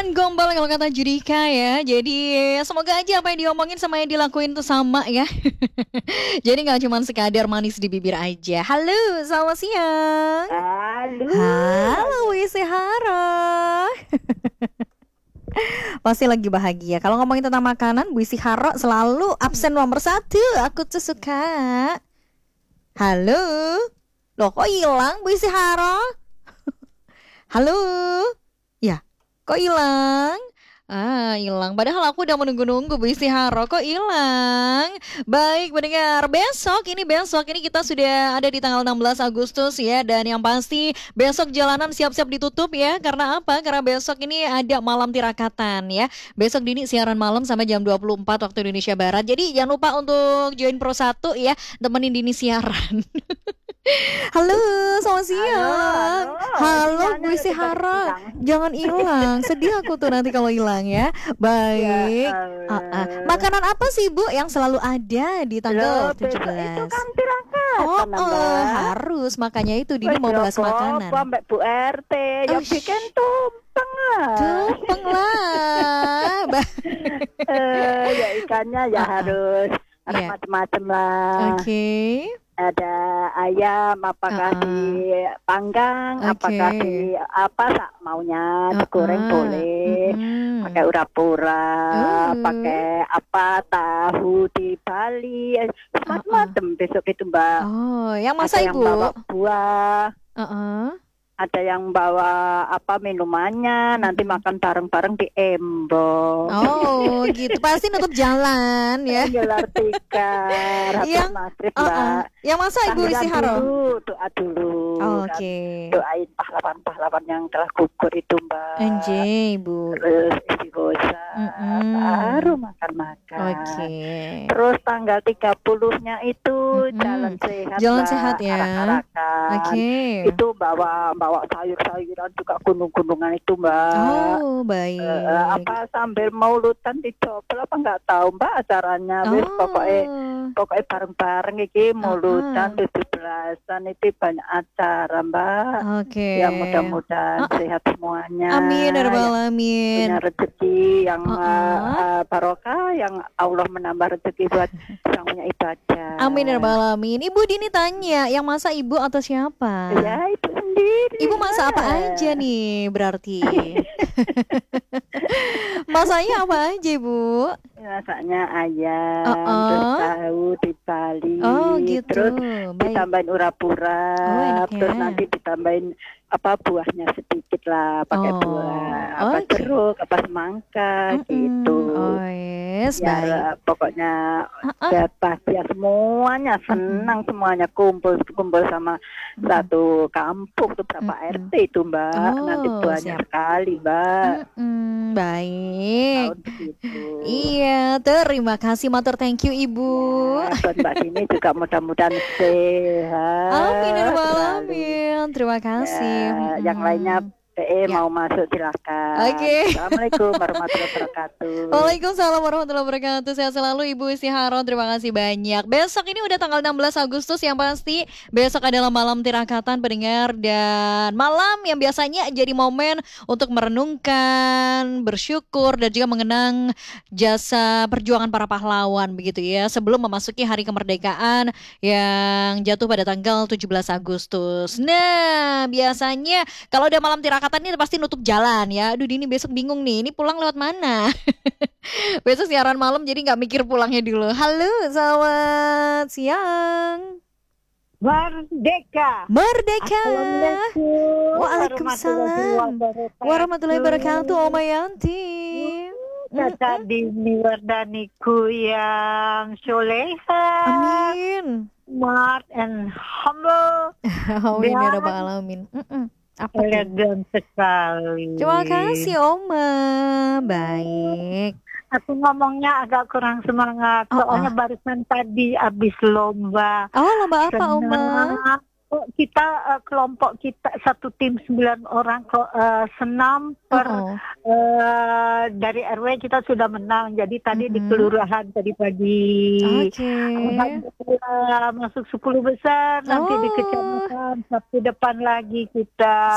Jangan gombal kalau kata Judika ya. Jadi semoga aja apa yang diomongin sama yang dilakuin tuh sama ya. Jadi gak cuma sekadar manis di bibir aja. Halo, selamat siang. Halo. Halo Wisi Haro. Pasti lagi bahagia. Kalau ngomongin tentang makanan, Bu Isi Haro selalu absen nomor satu. Aku tuh suka. Halo. Loh kok hilang Bu Isi Haro? Halo. Ya, kok hilang? Hilang. Padahal aku udah menunggu-nunggu Bu Istiharo. Kok hilang? Baik, mendengar. Besok ini kita sudah ada di tanggal 16 Agustus ya. Dan yang pasti besok jalanan siap-siap ditutup ya. Karena apa? Karena besok ini ada malam tirakatan ya. Besok Dini siaran malam sampai jam 24 waktu Indonesia Barat. Jadi jangan lupa untuk join Pro 1 ya. Temenin Dini siaran. Halo, selamat siang. Halo, Bu Istihara. Jangan hilang. Sedih aku tuh nanti kalau hilang ya. Baik. Makanan apa sih Bu yang selalu ada di tanggal 17? Itu kan tirakatan. Harus. Makanya itu Dini mau bahas makanan. Mbak Bu RT yang bikin tumpeng lah. Tumpeng lah. Ya ikannya ya harus macam-macam lah. Oke. Ada ayam, apakah dipanggang, apakah di maunya digoreng boleh, pakai ura-pura, pakai tahu di Bali, macam-macam besok itu Mbak. Oh, yang masak ada yang Ibu? Bawa buah, ada yang bawa minumannya, nanti makan bareng-bareng di Embo. Oh, gitu. Pasti nutup jalan ya. Gelar tikar, yang maghrib Mbak. Yang masa Ibu Istiharo? Doa dulu. Oke. Doain pahlawan-pahlawan yang telah gugur itu Mbak. Anjay, Bu. Terus istighosah, baru makan-makan. Oke. Terus tanggal 30-nya itu jalan sehat. Jalan sehat ya. Arak-arakan. Oke. Itu bawa sayur-sayuran juga gunung-gunungan itu Mbak. Oh, baik. Sambil maulutan dicoba apa nggak tahu Mbak acaranya. Wis pokoknya bareng-bareng iki maulutan 17-an itu banyak acara Mbak. Oke. Ya mudah-mudahan sehat semuanya. Amin ya rabbal alamin. Punya rezeki yang barokah, yang Allah menambah rezeki buat yang punya ibadah. Amin ya rabbal alamin. Ibu Dini tanya, yang masak Ibu atau siapa? Ya itu sendiri. Ibu masak apa aja nih berarti? Masaknya apa aja Ibu? Masaknya ayam, terus tahu di Bali, gitu. Terus ditambahin ura-pura, terus nanti ditambahin buahnya sedikit lah, pakai buah, jeruk, semangka gitu. Yes, ya, baik. Pokoknya bahagia semuanya, senang semuanya, kumpul sama satu kampung tuh berapa RT itu Mbak, nanti banyak sekali Mbak. Baik. Iya, terima kasih matur, thank you Ibu. Buat Mbak Dini juga mudah-mudahan sehat. Amin ya rabbal alamin. Terima kasih. Yang lainnya mau masuk silakan. Oke. Assalamualaikum warahmatullahi wabarakatuh. Waalaikumsalam warahmatullahi wabarakatuh. Sehat selalu Ibu Istiharo. Terima kasih banyak. Besok ini udah tanggal 16 Agustus, yang pasti besok adalah malam tirakatan pendengar, dan malam yang biasanya jadi momen untuk merenungkan, bersyukur, dan juga mengenang jasa perjuangan para pahlawan begitu ya, sebelum memasuki hari kemerdekaan yang jatuh pada tanggal 17 Agustus. Nah, biasanya kalau udah malam tirakatan ini pasti nutup jalan ya. Aduh Dini besok bingung nih, ini pulang lewat mana? Besok siaran malam jadi gak mikir pulangnya dulu. Halo, selamat siang. Merdeka. Waalaikumsalam warahmatullahi wabarakatuh. Oma Yanti. Caca Dini Wardaniku yang soleha. Amin. Smart and humble. Amin ya rabbal alamin. Elegan sekali. Terima kasih Oma. Baik. Aku ngomongnya agak kurang semangat, soalnya barusan tadi habis lomba. Lomba apa Oma? Kita kelompok kita satu tim 9 orang senam dari RW kita sudah menang. Jadi tadi di kelurahan tadi pagi. Alhamdulillah masuk 10 besar. Nanti di kecamatan Sabtu depan lagi kita.